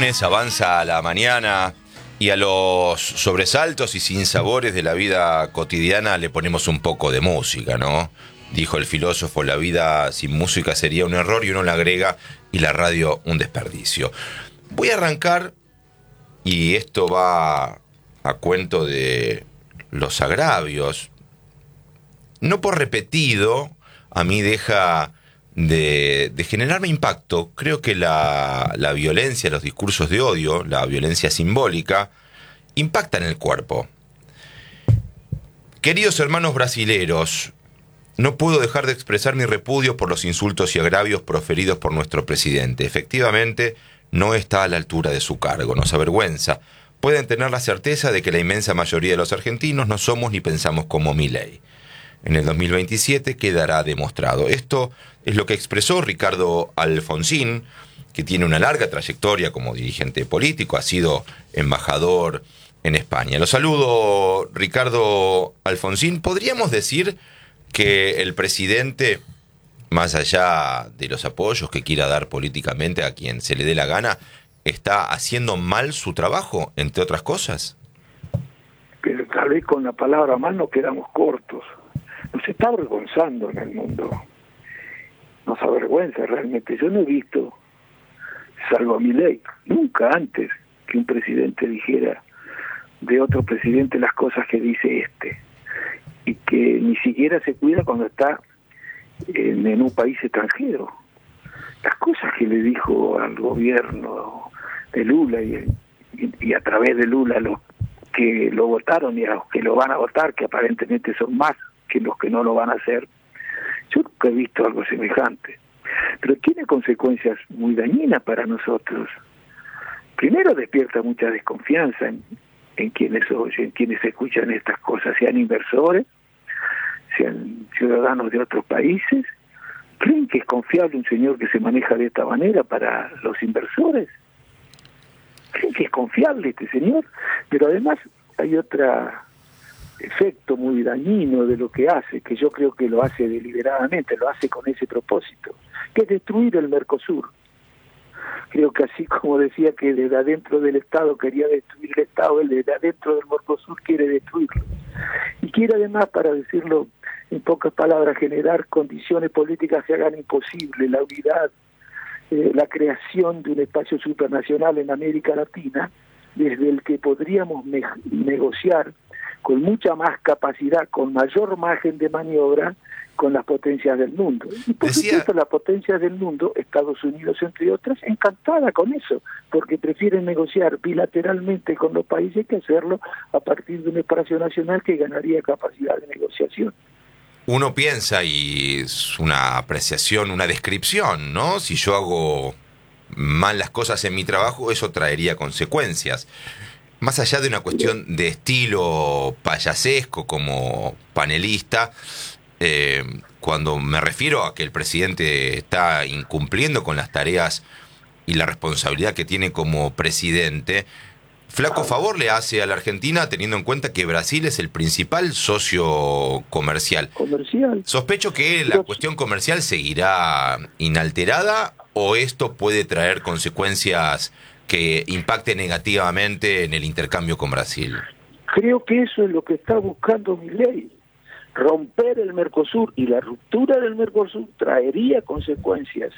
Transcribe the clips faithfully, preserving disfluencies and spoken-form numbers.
lunes, avanza la mañana y a los sobresaltos y sinsabores de la vida cotidiana le ponemos un poco de música, ¿no? Dijo el filósofo, la vida sin música sería un error, y uno le agrega, y la radio un desperdicio. Voy a arrancar, y esto va a cuento de los agravios. No por repetido, a mí deja de, de generarme impacto. Creo que la, la violencia, los discursos de odio, la violencia simbólica, impactan el cuerpo. Queridos hermanos brasileros, no puedo dejar de expresar mi repudio por los insultos y agravios proferidos por nuestro presidente. Efectivamente, no está a la altura de su cargo, nos avergüenza. Pueden tener la certeza de que la inmensa mayoría de los argentinos no somos ni pensamos como Milei. En el dos mil veintisiete quedará demostrado. Esto es lo que expresó Ricardo Alfonsín, que tiene una larga trayectoria como dirigente político, ha sido embajador en España. Lo saludo, Ricardo Alfonsín. ¿Podríamos decir que el presidente, más allá de los apoyos que quiera dar políticamente a quien se le dé la gana, está haciendo mal su trabajo, entre otras cosas? Pero tal vez con la palabra mal nos quedamos cortos. Nos está avergonzando en el mundo. Nos avergüenza realmente. Yo no he visto, salvo a Milei, nunca antes que un presidente dijera de otro presidente las cosas que dice este. Y que ni siquiera se cuida cuando está en, en un país extranjero. Las cosas que le dijo al gobierno de Lula y, y, y a través de Lula a los que lo votaron y a los que lo van a votar, que aparentemente son más que los que no lo van a hacer, yo nunca he visto algo semejante. Pero tiene consecuencias muy dañinas para nosotros. Primero, despierta mucha desconfianza en, en quienes oyen, quienes escuchan estas cosas, sean inversores, sean ciudadanos de otros países. ¿Creen que es confiable un señor que se maneja de esta manera para los inversores? ¿Creen que es confiable este señor? Pero además hay otro efecto muy dañino de lo que hace, que yo creo que lo hace deliberadamente, lo hace con ese propósito, que es destruir el Mercosur. Creo que así como decía que desde adentro del Estado quería destruir el Estado, él desde adentro del Mercosur quiere destruirlo. Y quiere además, para decirlo en pocas palabras, generar condiciones políticas que hagan imposible la unidad, eh, la creación de un espacio supranacional en América Latina, desde el que podríamos me- negociar con mucha más capacidad, con mayor margen de maniobra, con las potencias del mundo. Y por Decía... supuesto, las potencias del mundo, Estados Unidos entre otras, encantada con eso, porque prefieren negociar bilateralmente con los países que hacerlo a partir de un espacio nacional que ganaría capacidad de negociación. Uno piensa, y es una apreciación, una descripción, ¿no? Si yo hago mal las cosas en mi trabajo, eso traería consecuencias. Más allá de una cuestión de estilo payasesco como panelista, eh, cuando me refiero a que el presidente está incumpliendo con las tareas y la responsabilidad que tiene como presidente, flaco favor le hace a la Argentina, teniendo en cuenta que Brasil es el principal socio comercial. Comercial. Sospecho que la cuestión comercial seguirá inalterada, o esto puede traer consecuencias que impacten negativamente en el intercambio con Brasil. Creo que eso es lo que está buscando Milei. Romper el Mercosur, y la ruptura del Mercosur traería consecuencias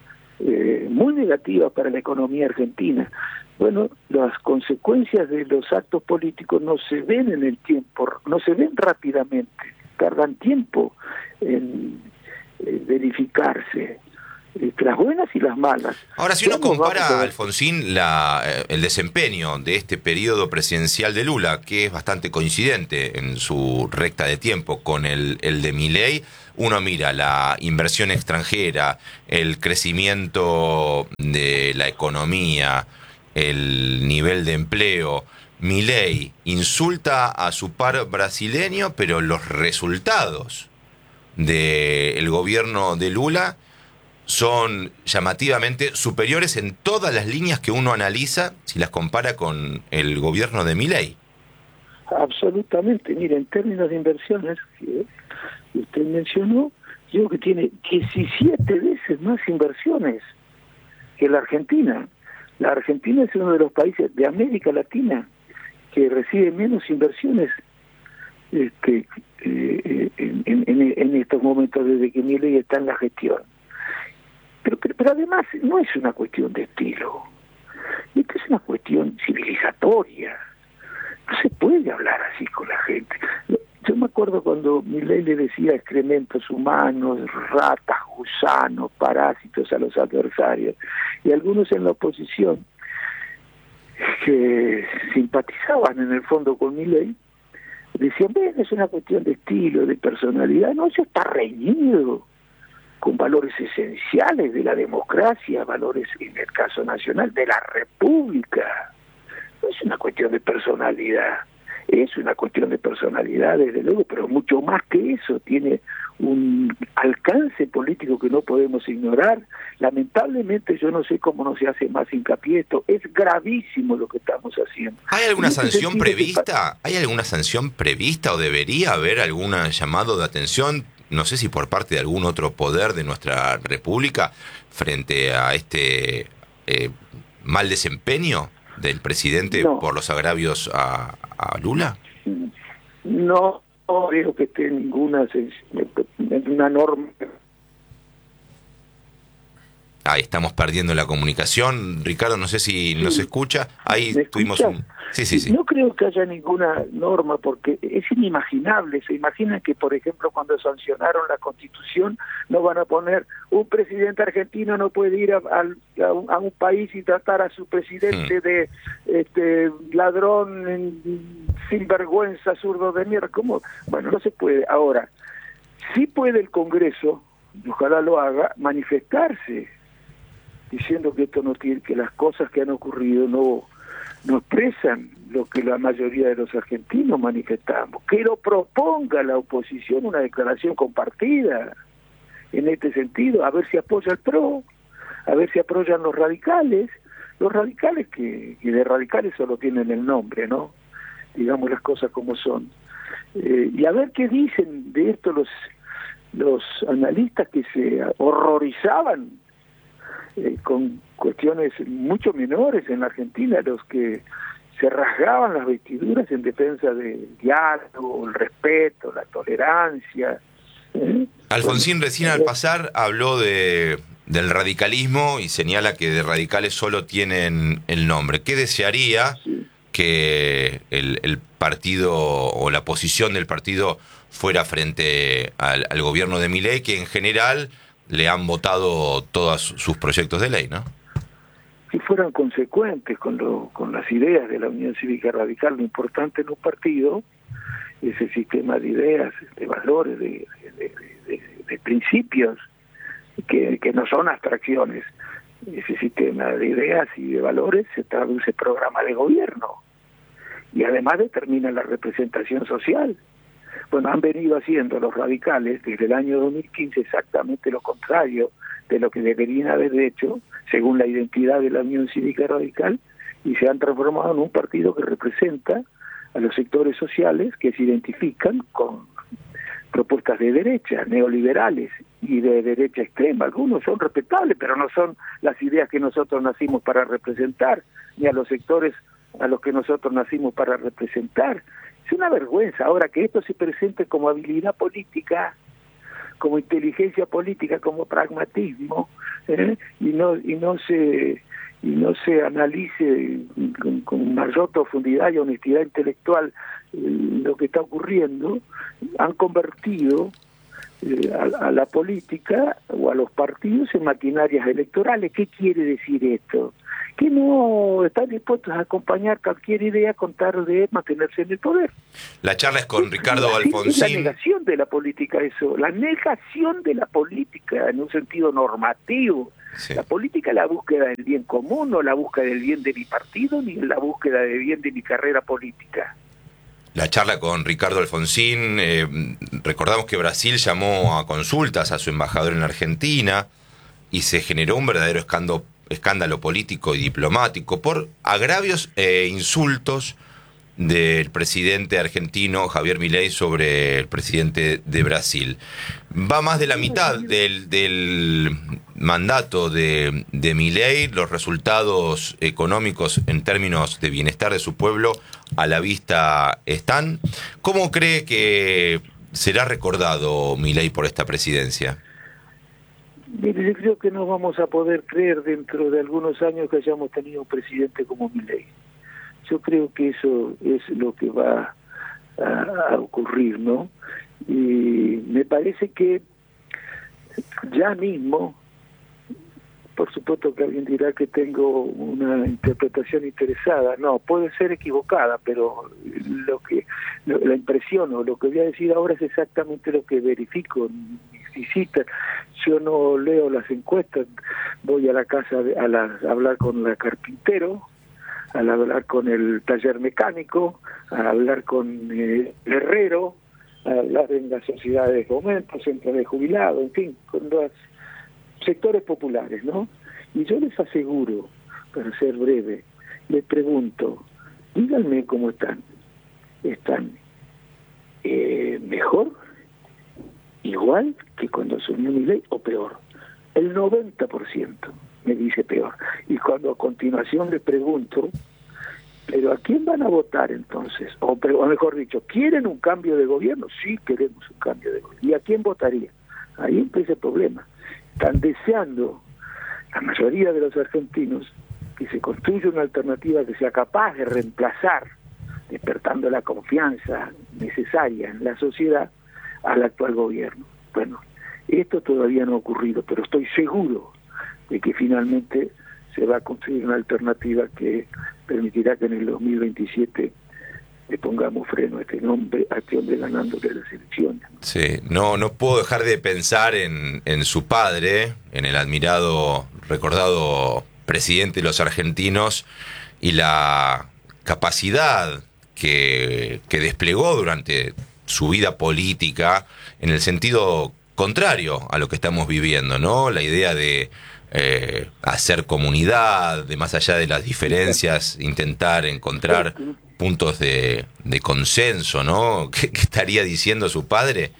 eh, muy negativas para la economía argentina. Bueno, las consecuencias de los actos políticos no se ven en el tiempo, no se ven rápidamente, tardan tiempo en eh, verificarse. Las buenas y las malas. Ahora, si uno compara, Alfonsín, la, el desempeño de este periodo presidencial de Lula, que es bastante coincidente en su recta de tiempo con el, el de Milei, uno mira la inversión extranjera, el crecimiento de la economía, el nivel de empleo. Milei insulta a su par brasileño, pero los resultados del gobierno de Lula son llamativamente superiores en todas las líneas que uno analiza si las compara con el gobierno de Milei. Absolutamente. Mire, en términos de inversiones que usted mencionó, yo creo que tiene diecisiete veces más inversiones que la Argentina. La Argentina es uno de los países de América Latina que recibe menos inversiones este, eh, en, en, en estos momentos desde que Milei está en la gestión. Pero, pero, pero además no es una cuestión de estilo, esto es una cuestión civilizatoria. No se puede hablar así con la gente. Yo me acuerdo cuando Milei le decía excrementos humanos, ratas, gusanos, parásitos a los adversarios, y algunos en la oposición que simpatizaban en el fondo con Milei decían, ven, es una cuestión de estilo, de personalidad. No, eso está reñido con valores esenciales de la democracia, valores, en el caso nacional, de la república. No es una cuestión de personalidad, es una cuestión de personalidad, desde luego, pero mucho más que eso, tiene un alcance político que no podemos ignorar. Lamentablemente yo no sé cómo no se hace más hincapié esto, es gravísimo lo que estamos haciendo. ¿Hay alguna sanción prevista? ¿Hay alguna sanción prevista o debería haber algún llamado de atención, no sé si por parte de algún otro poder de nuestra república, frente a este eh, mal desempeño del presidente no. por los agravios a, a Lula? No, no creo que esté ninguna una norma. Ahí estamos perdiendo la comunicación. Ricardo, no sé si sí. nos escucha. Ahí tuvimos un... Sí, sí, sí. No creo que haya ninguna norma porque es inimaginable. Se imagina que, por ejemplo, cuando sancionaron la Constitución, no van a poner un presidente argentino no puede ir a, a, a, un, a un país y tratar a su presidente hmm. de este ladrón, sinvergüenza, zurdo de mierda. ¿Cómo? Bueno, no se puede. Ahora, sí puede el Congreso, y ojalá lo haga, manifestarse diciendo que esto no tiene, que las cosas que han ocurrido no no expresan lo que la mayoría de los argentinos manifestamos, que lo proponga la oposición una declaración compartida en este sentido, a ver si apoya el P R O, a ver si apoyan los radicales, los radicales que, que de radicales solo tienen el nombre, ¿no? Digamos las cosas como son. Eh, y a ver qué dicen de esto los, los analistas que se horrorizaban Eh, con cuestiones mucho menores en la Argentina, los que se rasgaban las vestiduras en defensa del diálogo, el respeto, la tolerancia. ¿eh? Alfonsín bueno, recién al pasar habló de del radicalismo y señala que de radicales solo tienen el nombre. ¿Qué desearía sí. que el, el partido o la posición del partido fuera frente al, al gobierno de Milei, que en general le han votado todos sus proyectos de ley, ¿no? Si fueran consecuentes con lo, con las ideas de la Unión Cívica Radical, lo importante en un partido es el sistema de ideas, de valores, de, de, de, de principios, que, que no son abstracciones. Ese sistema de ideas y de valores se traduce en programa de gobierno y además determina la representación social. Bueno, han venido haciendo los radicales desde el año dos mil quince exactamente lo contrario de lo que deberían haber hecho, según la identidad de la Unión Cívica Radical, y se han transformado en un partido que representa a los sectores sociales que se identifican con propuestas de derecha, neoliberales y de derecha extrema. Algunos son respetables, pero no son las ideas que nosotros nacimos para representar, ni a los sectores a los que nosotros nacimos para representar. Es una vergüenza ahora que esto se presente como habilidad política, como inteligencia política, como pragmatismo, ¿eh? y no y no se y no se analice con, con mayor profundidad y honestidad intelectual eh, lo que está ocurriendo. Han convertido eh, a, a la política o a los partidos en maquinarias electorales. ¿Qué quiere decir esto? Que no están dispuestos a acompañar cualquier idea con tal de mantenerse en el poder. La charla es con Ricardo Alfonsín. Es la negación de la política, eso, la negación de la política en un sentido normativo. Sí. La política es la búsqueda del bien común, no la búsqueda del bien de mi partido, ni la búsqueda del bien de mi carrera política. La charla con Ricardo Alfonsín, eh, recordamos que Brasil llamó a consultas a su embajador en la Argentina y se generó un verdadero escándalo escándalo político y diplomático por agravios e insultos del presidente argentino Javier Milei sobre el presidente de Brasil. Va más de la mitad del, del mandato de, de Milei, los resultados económicos en términos de bienestar de su pueblo a la vista están. ¿Cómo cree que será recordado Milei por esta presidencia? Mire, yo creo que no vamos a poder creer dentro de algunos años que hayamos tenido un presidente como Milei. Yo creo que eso es lo que va a, a ocurrir, ¿no? Y me parece que ya mismo, por supuesto que alguien dirá que tengo una interpretación interesada, no, puede ser equivocada, pero lo que lo, la impresión o lo que voy a decir ahora es exactamente lo que verifico. Visita, yo no leo las encuestas, voy a la casa a, la, a hablar con el carpintero, a hablar con el taller mecánico, a hablar con eh, el herrero, a hablar en las sociedades de fomento, centros de jubilados, en fin, con los sectores populares, ¿no? Y yo les aseguro, para ser breve, les pregunto, díganme cómo están. ¿Están eh, mejor, igual que cuando asumió Milei o peor? El noventa por ciento me dice peor. Y cuando a continuación les pregunto, ¿pero a quién van a votar entonces? O, o mejor dicho, ¿quieren un cambio de gobierno? Sí, queremos un cambio de gobierno. ¿Y a quién votaría? Ahí empieza el problema. Están deseando, la mayoría de los argentinos, que se construya una alternativa que sea capaz de reemplazar, despertando la confianza necesaria en la sociedad, al actual gobierno. Bueno, esto todavía no ha ocurrido, pero estoy seguro de que finalmente se va a construir una alternativa que permitirá que en el dos mil veintisiete le pongamos freno a este nombre, a este hombre ganándole las elecciones. Sí, no, no puedo dejar de pensar en, en su padre, en el admirado, recordado presidente de los argentinos, y la capacidad que, que desplegó durante su vida política en el sentido contrario a lo que estamos viviendo, ¿no? La idea de eh, hacer comunidad, de más allá de las diferencias, intentar encontrar puntos de, de consenso, ¿no? ¿Qué, qué estaría diciendo su padre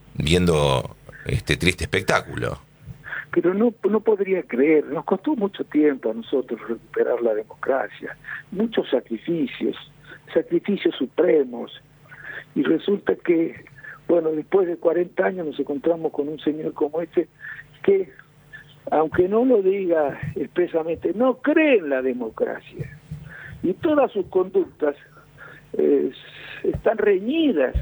viendo este triste espectáculo? Pero no, no podría creer, nos costó mucho tiempo a nosotros recuperar la democracia, muchos sacrificios, sacrificios supremos, y resulta que, bueno, después de cuarenta años nos encontramos con un señor como este que, aunque no lo diga expresamente, no cree en la democracia. Y todas sus conductas eh, están reñidas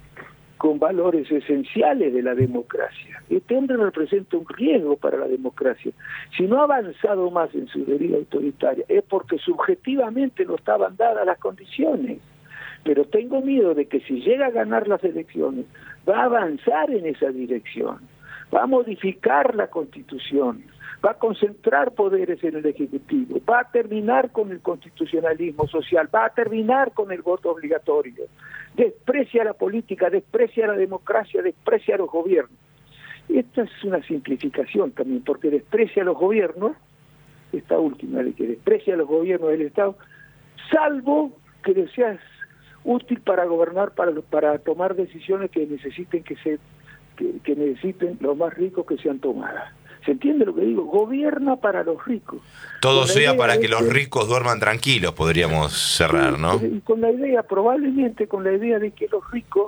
con valores esenciales de la democracia. Este hombre representa un riesgo para la democracia. Si no ha avanzado más en su deriva autoritaria, es porque subjetivamente no estaban dadas las condiciones. Pero tengo miedo de que si llega a ganar las elecciones, va a avanzar en esa dirección, va a modificar la Constitución, va a concentrar poderes en el Ejecutivo, va a terminar con el constitucionalismo social, va a terminar con el voto obligatorio, desprecia la política, desprecia la democracia, desprecia a los gobiernos. Esta es una simplificación también, porque desprecia a los gobiernos, esta última de que desprecia a los gobiernos del Estado, salvo que le seas útil para gobernar, para para tomar decisiones que necesiten que se que, que necesiten los más ricos que sean tomadas. ¿Se entiende lo que digo? Gobierna para los ricos. Todo sea para que los ricos duerman tranquilos, podríamos cerrar, ¿no? Y con la idea, probablemente con la idea de que los ricos,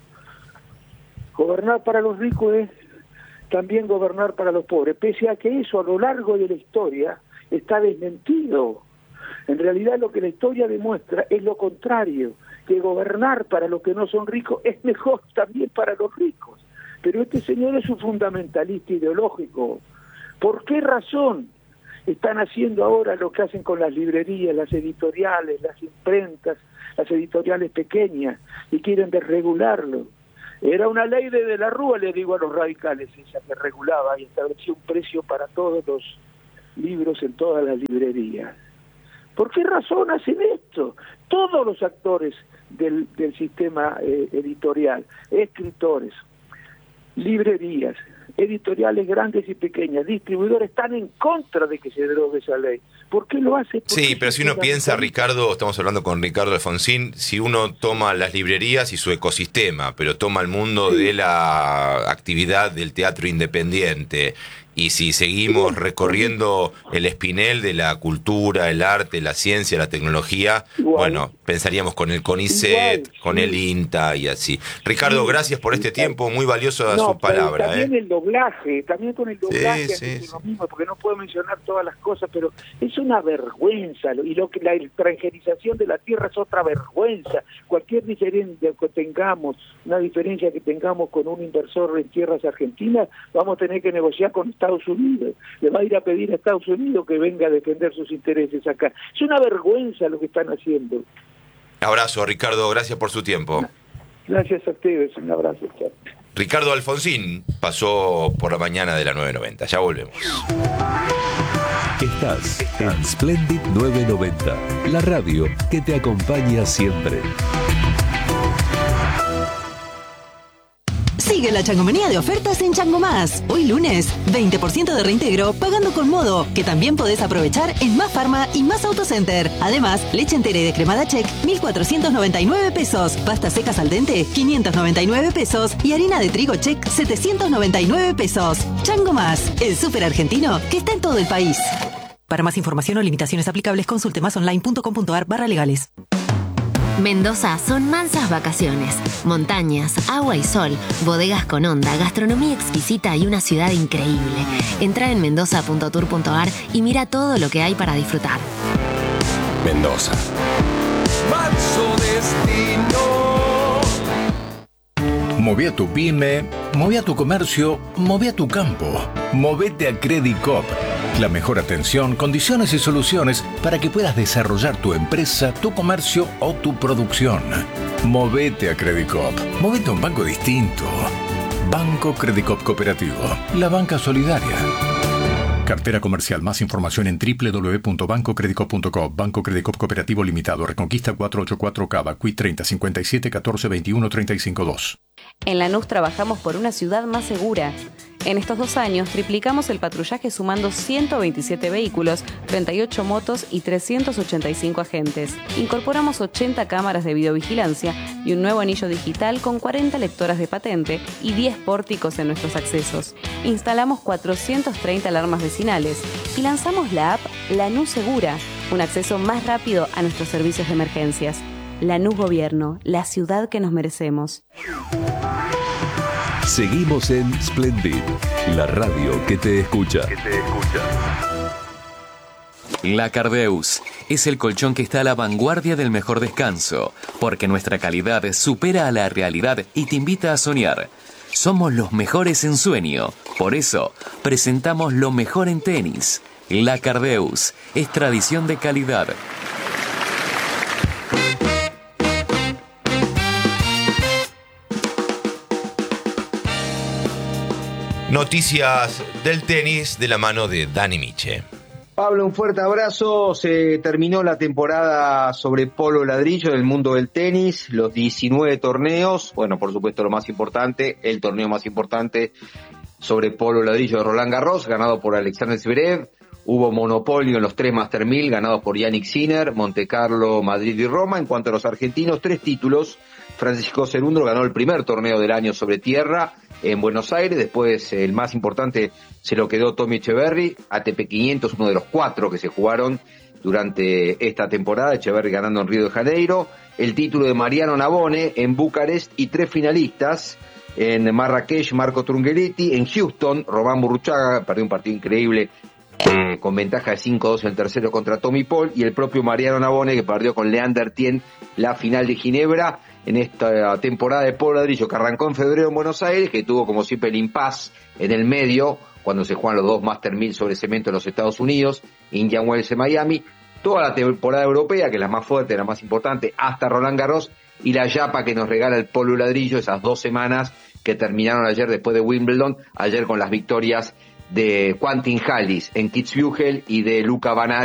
gobernar para los ricos es también gobernar para los pobres, pese a que eso a lo largo de la historia está desmentido. En realidad lo que la historia demuestra es lo contrario, que gobernar para los que no son ricos es mejor también para los ricos. Pero este señor es un fundamentalista ideológico. ¿Por qué razón están haciendo ahora lo que hacen con las librerías, las editoriales, las imprentas, las editoriales pequeñas, y quieren desregularlo? Era una ley de De la Rúa, le digo a los radicales, esa que regulaba y establecía un precio para todos los libros en todas las librerías. ¿Por qué razón hacen esto? Todos los actores del, del sistema eh, editorial, escritores, librerías, editoriales grandes y pequeñas, distribuidores, están en contra de que se derogue esa ley. ¿Por qué lo hace? Sí, pero si uno piensa, Ricardo, estamos hablando con Ricardo Alfonsín, si uno toma las librerías y su ecosistema, pero toma el mundo sí. de la actividad del teatro independiente, y si seguimos recorriendo el espinel de la cultura, el arte, la ciencia, la tecnología, igual. bueno, pensaríamos con el CONICET, igual, con sí. el INTA y así. Ricardo, sí, gracias por este sí, tiempo, muy valioso no, su palabra. También ¿eh? el doblaje, también con el doblaje sí, sí, es sí. lo mismo, porque no puedo mencionar todas las cosas, pero es una vergüenza, y lo que la extranjerización de la tierra es otra vergüenza. Cualquier diferencia que tengamos, una diferencia que tengamos con un inversor en tierras argentinas, vamos a tener que negociar con Estados Unidos, le va a ir a pedir a Estados Unidos que venga a defender sus intereses acá. Es una vergüenza lo que están haciendo. Abrazo, Ricardo, gracias por su tiempo. Gracias a ustedes, un abrazo. Chao. Ricardo Alfonsín pasó por la mañana de la nueve noventa, ya volvemos. Estás en Splendid nueve noventa, la radio que te acompaña siempre. Sigue la changomanía de ofertas en Chango Más. Hoy lunes, veinte por ciento de reintegro pagando con Modo, que también podés aprovechar en Más Farma y Más Autocenter. Además, leche entera y descremada Check, mil cuatrocientos noventa y nueve pesos. Pastas secas al dente, quinientos noventa y nueve pesos. Y harina de trigo Check, setecientos noventa y nueve pesos. Chango Más, el súper argentino que está en todo el país. Para más información o limitaciones aplicables, consulte másonline.com.ar barra legales. Mendoza son mansas vacaciones, montañas, agua y sol, bodegas con onda, gastronomía exquisita y una ciudad increíble. Entra en mendoza punto tour punto ar y mira todo lo que hay para disfrutar. Mendoza. Manso destino. Moví a tu pyme, moví a tu comercio, moví a tu campo. Movete a Credicop. La mejor atención, condiciones y soluciones para que puedas desarrollar tu empresa, tu comercio o tu producción. Movete a Credicop. Movete a un banco distinto. Banco Credicop Cooperativo. La banca solidaria. Cartera comercial. Más información en doble u doble u doble u punto banco credicop punto com. Banco Credicop Cooperativo Limitado. Reconquista cuatrocientos ochenta y cuatro Cava. Q I treinta cincuenta y siete catorce veintiuno treinta y cinco dos. En Lanús trabajamos por una ciudad más segura. En estos dos años triplicamos el patrullaje sumando ciento veintisiete vehículos, treinta y ocho motos y trescientos ochenta y cinco agentes. Incorporamos ochenta cámaras de videovigilancia y un nuevo anillo digital con cuarenta lectoras de patente y diez pórticos en nuestros accesos. Instalamos cuatrocientas treinta alarmas vecinales y lanzamos la app Lanús Segura, un acceso más rápido a nuestros servicios de emergencias. Lanús Gobierno, la ciudad que nos merecemos. Seguimos en Splendid, la radio que te escucha. Que te escucha. La Cardeus es el colchón que está a la vanguardia del mejor descanso, porque nuestra calidad supera a la realidad y te invita a soñar. Somos los mejores en sueño, por eso presentamos lo mejor en tenis. La Cardeus es tradición de calidad. Noticias del tenis de la mano de Dani Miche. Pablo, un fuerte abrazo. Se terminó la temporada sobre polo ladrillo del mundo del tenis, los diecinueve torneos. Bueno, por supuesto lo más importante, el torneo más importante sobre polo ladrillo de Roland Garros, ganado por Alexander Zverev. Hubo monopolio en los tres Master mil, ganados por Yannick Sinner, Monte Carlo, Madrid y Roma. En cuanto a los argentinos, tres títulos. Francisco Cerundolo ganó el primer torneo del año sobre tierra en Buenos Aires. Después el más importante se lo quedó Tommy Echeverry, A T P quinientos, uno de los cuatro que se jugaron durante esta temporada. Echeverry ganando en Río de Janeiro. El título de Mariano Navone en Bucarest y tres finalistas. En Marrakech, Marco Trungelliti. En Houston, Román Burruchaga, perdió un partido increíble eh, con ventaja de cinco dos en el tercero contra Tommy Paul. Y el propio Mariano Navone, que perdió con Leander Tien la final de Ginebra en esta temporada de polo ladrillo que arrancó en febrero en Buenos Aires, que tuvo como siempre el impasse en el medio cuando se juegan los dos Master mil sobre cemento en los Estados Unidos, Indian Wells en Miami, toda la temporada europea, que es la más fuerte, la más importante, hasta Roland Garros, y la Yapa que nos regala el polo ladrillo, esas dos semanas que terminaron ayer después de Wimbledon, ayer con las victorias de Quentin Halys en Kitzbühel y de Luca Van Asch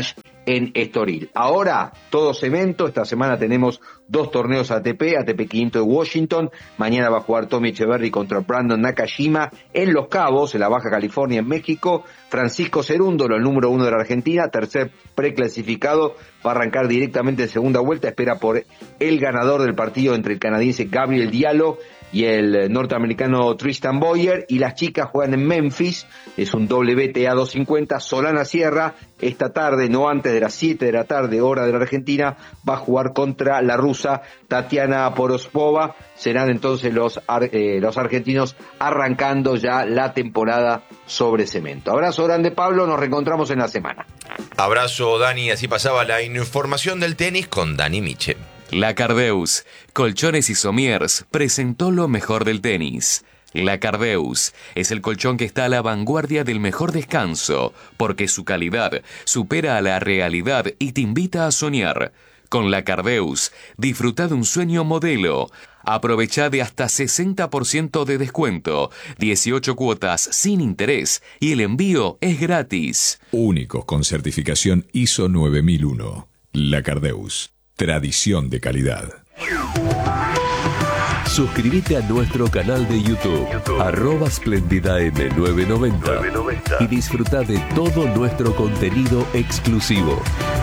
en Estoril. Ahora, todo cemento. Esta semana tenemos dos torneos A T P, A T P quinientos de Washington. Mañana va a jugar Tommy Echeverry contra Brandon Nakashima en Los Cabos, en la Baja California, en México. Francisco Cerúndolo, el número uno de la Argentina, tercer preclasificado, va a arrancar directamente en segunda vuelta. Espera por el ganador del partido entre el canadiense Gabriel Diallo y el norteamericano Tristan Boyer. Y las chicas juegan en Memphis, es un W T A doscientos cincuenta. Solana Sierra, esta tarde, no antes de las siete de la tarde, hora de la Argentina, va a jugar contra la rusa Tatiana Porospova. Serán entonces los, eh, los argentinos arrancando ya la temporada sobre cemento. Abrazo grande, Pablo, nos reencontramos en la semana. Abrazo, Dani, así pasaba la información del tenis con Dani Miche. La Cardeus, Colchones y Somiers, presentó lo mejor del tenis. La Cardeus es el colchón que está a la vanguardia del mejor descanso, porque su calidad supera a la realidad y te invita a soñar. Con La Cardeus, disfruta de un sueño modelo. Aprovecha de hasta sesenta por ciento de descuento, dieciocho cuotas sin interés y el envío es gratis. Únicos con certificación I S O nueve mil uno. La Cardeus. Tradición de calidad. Suscríbete a nuestro canal de YouTube, YouTube. arroba Splendida M novecientos noventa y disfruta de todo nuestro contenido exclusivo.